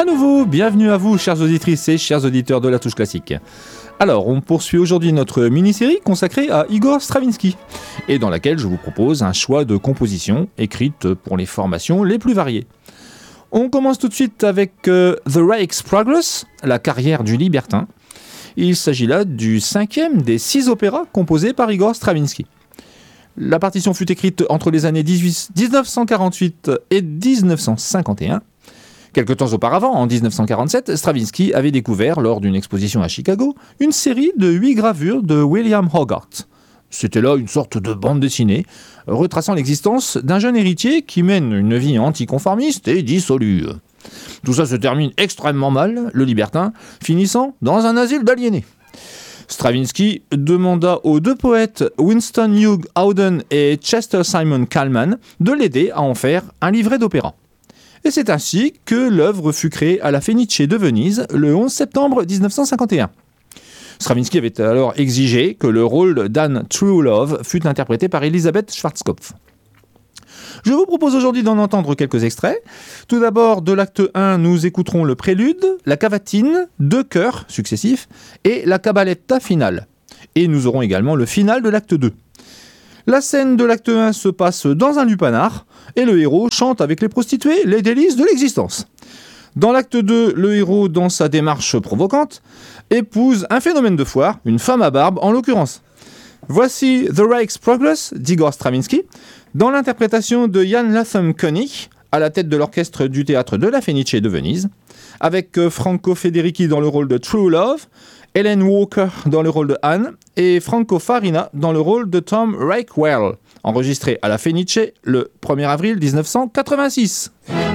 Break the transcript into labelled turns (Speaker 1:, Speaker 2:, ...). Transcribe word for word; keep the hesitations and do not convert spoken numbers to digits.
Speaker 1: À nouveau, bienvenue à vous, chères auditrices et chers auditeurs de La Touche Classique. Alors, on poursuit aujourd'hui notre mini-série consacrée à Igor Stravinsky, et dans laquelle je vous propose un choix de compositions écrites pour les formations les plus variées. On commence tout de suite avec euh, The Rake's Progress, la carrière du libertin. Il s'agit là du cinquième des six opéras composés par Igor Stravinsky. La partition fut écrite entre les années dix-neuf cent quarante-huit et dix-neuf cent cinquante et un. Quelque temps auparavant, en dix-neuf cent quarante-sept, Stravinsky avait découvert, lors d'une exposition à Chicago, une série de huit gravures de William Hogarth. C'était là une sorte de bande dessinée, retraçant l'existence d'un jeune héritier qui mène une vie anticonformiste et dissolue. Tout ça se termine extrêmement mal, le libertin finissant dans un asile d'aliénés. Stravinsky demanda aux deux poètes Winston Hugh Auden et Chester Simon Kallman de l'aider à en faire un livret d'opéra. Et c'est ainsi que l'œuvre fut créée à la Fenice de Venise le onze septembre dix-neuf cent cinquante et un. Stravinsky avait alors exigé que le rôle d'Anne Truelove fût interprété par Elisabeth Schwarzkopf. Je vous propose aujourd'hui d'en entendre quelques extraits. Tout d'abord, de l'acte un, nous écouterons le prélude, la cavatine, deux chœurs successifs et la cabaletta finale. Et nous aurons également le final de l'acte deux. La scène de l'acte un se passe dans un lupanar et le héros chante avec les prostituées les délices de l'existence. Dans l'acte deux, le héros, dans sa démarche provocante, épouse un phénomène de foire, une femme à barbe en l'occurrence. Voici The Rake's Progress d'Igor Stravinsky, dans l'interprétation de Jan Latham König, à la tête de l'orchestre du théâtre de la Fenice de Venise, avec Franco Federici dans le rôle de True Love, Helen Walker dans le rôle de Anne et Franco Farina dans le rôle de Tom Rakewell, enregistré à la Fenice le premier avril dix-neuf cent quatre-vingt-six.